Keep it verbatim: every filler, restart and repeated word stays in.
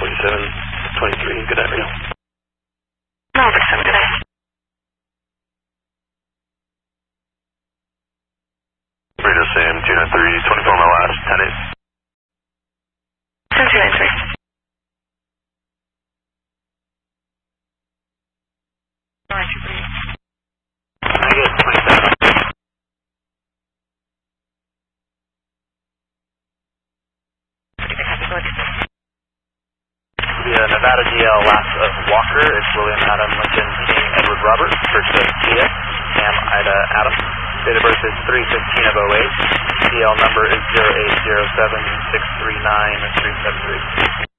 forty-seven twenty-three, good night, Rio. No, forty-seven, good night. Radio Sam, two nine three, twenty-four my last, ten eight. Sam two nine three. nine two three. I get twenty-seven. The Nevada D L last of Walker is William Adam Lincoln King Edward Robert, first of Kia, Sam Ida Adam. Date of birth is three fifteen of oh eight. D L number is zero eight zero seven six three nine three seven three.